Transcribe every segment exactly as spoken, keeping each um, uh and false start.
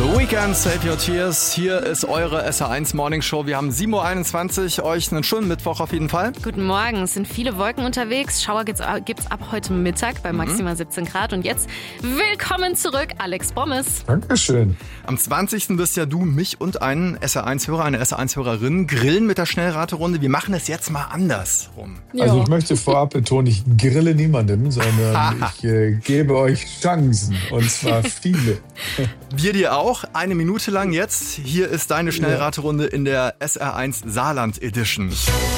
Weekend, Save Your Tears. Hier ist eure S R eins Morning Show. Wir haben sieben Uhr einundzwanzig. Euch einen schönen Mittwoch auf jeden Fall. Guten Morgen. Es sind viele Wolken unterwegs. Schauer gibt's, gibt's ab heute Mittag bei maximal mhm. siebzehn Grad. Und jetzt willkommen zurück, Alex Bommes. Dankeschön. Am zwanzigsten wirst ja du, mich und einen S R eins Hörer, eine S R eins Hörerin grillen mit der Schnellraterunde. Wir machen es jetzt mal andersrum. Also ich möchte vorab betonen, ich grille niemandem, sondern ich äh, gebe euch Chancen. Und zwar viele. Wir dir auch. Eine Minute lang jetzt. Hier ist deine Schnellraterunde in der S R eins Saarland Edition.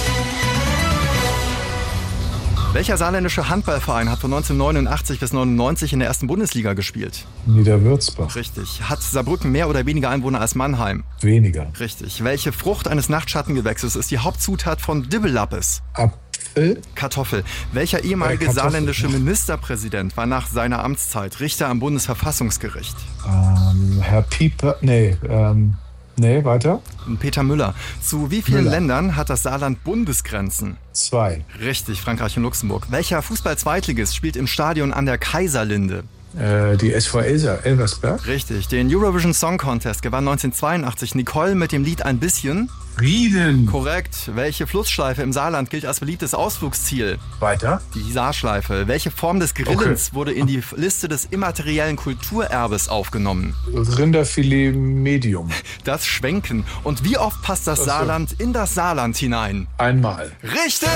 Welcher saarländische Handballverein hat von neunzehnhundertneunundachtzig bis neunundneunzig in der ersten Bundesliga gespielt? Niederwürzbach. Richtig. Hat Saarbrücken mehr oder weniger Einwohner als Mannheim? Weniger. Richtig. Welche Frucht eines Nachtschattengewächses ist die Hauptzutat von Dibbelappes? Apfel. Kartoffel. Welcher ehemalige äh, Kartoffel, saarländische ja. Ministerpräsident war nach seiner Amtszeit Richter am Bundesverfassungsgericht? Ähm, Herr Pieper, nee, ähm, nee, weiter. Peter Müller. Zu wie vielen Müller. Ländern hat das Saarland Bundesgrenzen? Zwei. Richtig, Frankreich und Luxemburg. Welcher Fußball-Zweitligist spielt im Stadion an der Kaiserlinde? Äh, die S V Elsa, Elversberg. Richtig, den Eurovision Song Contest gewann neunzehnhundertzweiundachtzig Nicole mit dem Lied Ein bisschen. Rieden. Korrekt. Welche Flussschleife im Saarland gilt als beliebtes Ausflugsziel? Weiter. Die Saarschleife. Welche Form des Grillens okay. wurde in die Liste des immateriellen Kulturerbes aufgenommen? Rinderfilet Medium. Das Schwenken. Und wie oft passt das Ach so. Saarland in das Saarland hinein? Einmal. Richtig!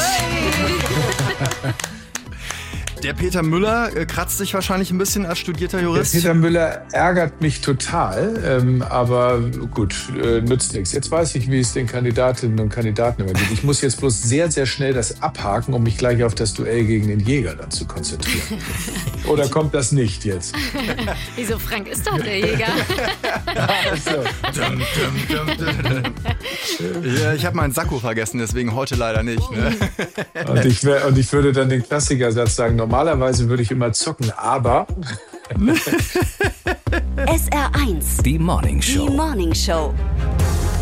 Der Peter Müller äh, kratzt sich wahrscheinlich ein bisschen als studierter Jurist. Der Peter Müller ärgert mich total, ähm, aber gut, äh, nützt nichts. Jetzt weiß ich, wie es den Kandidatinnen und Kandidaten immer geht. Ich muss jetzt bloß sehr, sehr schnell das abhaken, um mich gleich auf das Duell gegen den Jäger dann zu konzentrieren. Oder kommt das nicht jetzt? Wieso, Frank ist doch der Jäger. Also. Dum, dum, dum, dum, dum. Ja, ich habe meinen Sakko vergessen, deswegen heute leider nicht. Ne? Und, ich wär, und ich würde dann den Klassikersatz sagen, normalerweise würde ich immer zocken, aber... S R eins. Die Morning Show. Die Morning Show.